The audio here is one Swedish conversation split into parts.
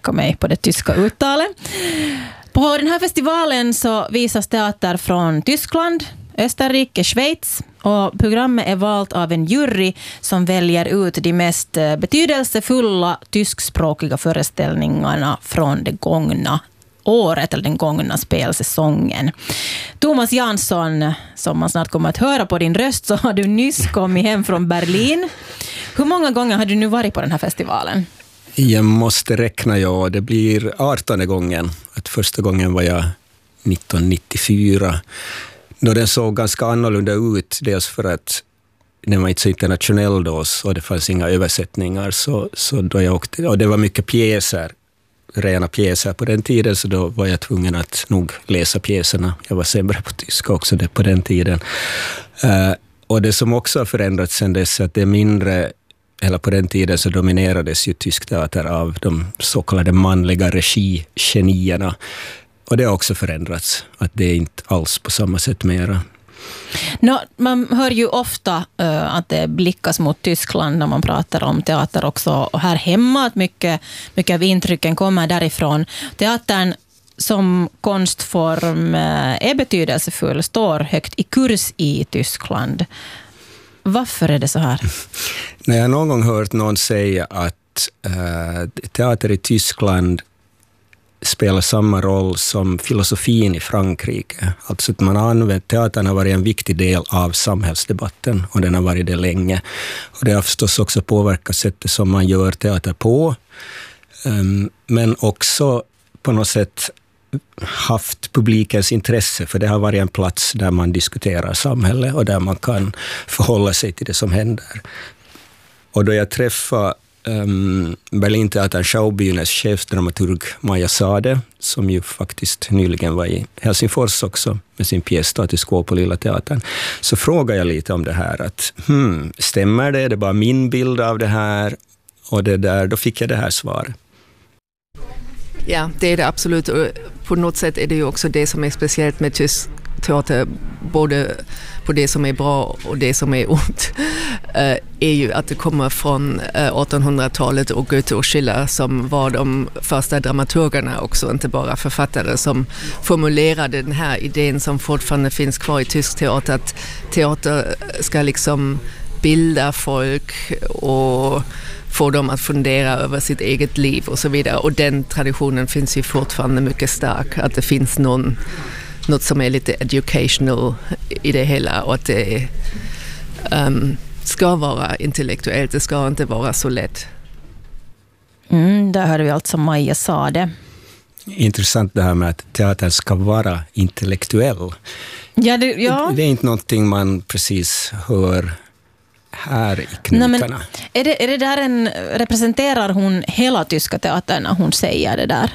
påverka mig på det tyska uttalet. På den här festivalen så visas teater från Tyskland, Österrike, Schweiz, och programmet är valt av en jury som väljer ut de mest betydelsefulla tyskspråkiga föreställningarna från det gångna året eller den gångna spelsäsongen. Thomas Jansson, som man snart kommer att höra på din röst, så har du nyss kommit hem från Berlin. Hur många gånger har du nu varit på den här festivalen? Jag måste räkna, det blir 18:e gången. Att första gången var jag 1994. Då den såg ganska annorlunda ut, dels för att den var inte så internationell då och det fanns inga översättningar. Så då jag åkte, och det var mycket pjäser, rena pjäser på den tiden, så då var jag tvungen att nog läsa pjäserna. Jag var sämre på tyska också på den tiden. Och det som också har förändrats sedan dess är att det är mindre, eller på den tiden så dominerades ju tysk teater av de så kallade manliga regigenierna. Och det har också förändrats, att det är inte alls på samma sätt mera. Man hör ju ofta att det blickas mot Tyskland när man pratar om teater också. Och här hemma att mycket av intrycken kommer därifrån. Teatern som konstform är betydelsefull, står högt i kurs i Tyskland. Varför är det så här? När jag någon gång hört någon säga att teater i Tyskland spelar samma roll som filosofin i Frankrike. Alltså att man har använt, teatern har varit en viktig del av samhällsdebatten och den har varit det länge. Och det har förstås också påverkat sättet som man gör teater på. Men också på något sätt haft publikens intresse, för det har varit en plats där man diskuterar samhället och där man kan förhålla sig till det som händer. Och då jag träffade Berlinteatern Schaubynes chefdramaturg Maja Sade, som ju faktiskt nyligen var i Helsingfors också med sin pjäs Status quo på Lilla Teatern, så frågade jag lite om det här, att stämmer det? Är det bara min bild av det här? Och då fick jag det här svar. Ja, det är det absolut. Och på något sätt är det ju också det som är speciellt med tysk teater, både på det som är bra och det som är ont, är ju att det kommer från 1800-talet och Goethe och Schiller som var de första dramaturgerna också, inte bara författare, som formulerade den här idén som fortfarande finns kvar i tysk teater, att teater ska liksom bilda folk och få dem att fundera över sitt eget liv och så vidare. Och den traditionen finns ju fortfarande mycket stark, att det finns något som är lite educational i det hela, och att det ska vara intellektuellt, det ska inte vara så lätt. Där hörde vi alltså Maja Sade. Intressant det här med att teatern ska vara intellektuell. Ja. Det är inte någonting man precis hör här i knutarna. Men är det där representerar hon hela tyska teatern när hon säger det där?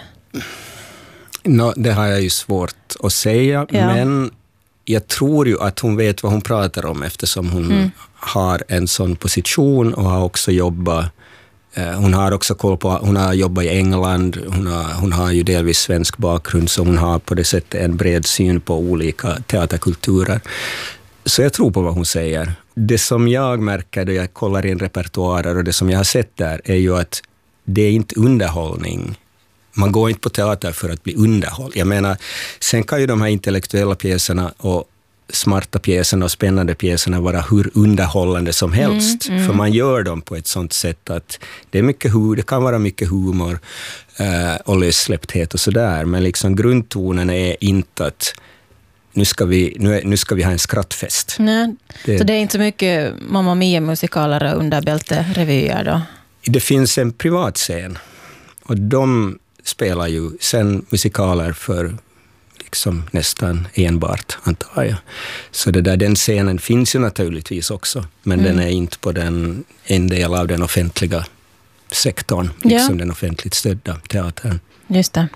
Det har jag ju svårt att säga, men jag tror ju att hon vet vad hon pratar om, eftersom hon har en sån position och har också jobbat. Hon har också koll på, hon har jobbat i England, hon har ju delvis svensk bakgrund, så hon har på det sättet en bred syn på olika teaterkulturer. Så jag tror på vad hon säger. Det som jag märker då jag kollar in repertoarer och det som jag har sett där är ju att det är inte underhållning. Man går inte på teater för att bli underhåll. Jag menar, sen kan ju de här intellektuella pjäserna och smarta pjäserna och spännande pjäserna vara hur underhållande som helst. För man gör dem på ett sånt sätt att det är mycket det kan vara mycket humor och lössläppthet och sådär. Men liksom grundtonen är inte att nu ska vi ha en skrattfest. Nej. Så det är inte så mycket Mamma Mia-musikaler och underbälte-revyer då? Det finns en privatscen och de spelar ju sen musikaler för liksom nästan enbart, antar jag. Så den scenen finns ju naturligtvis också, men den är inte på en del av den offentliga sektorn, liksom den offentligt stödda teatern. Just det.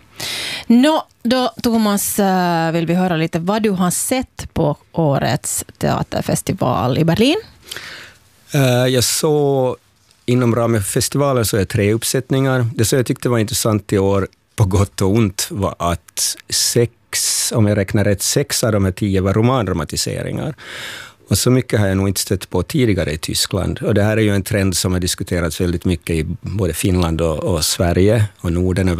Då Thomas, vill vi höra lite vad du har sett på årets teaterfestival i Berlin? Jag såg inom ramen för festivalen så är 3 uppsättningar. Det som jag tyckte var intressant i år, på gott och ont, var att 6 av de här 10 var romandramatiseringar. Och så mycket har jag nog inte stött på tidigare i Tyskland. Och det här är ju en trend som har diskuterats väldigt mycket i både Finland och Sverige och Norden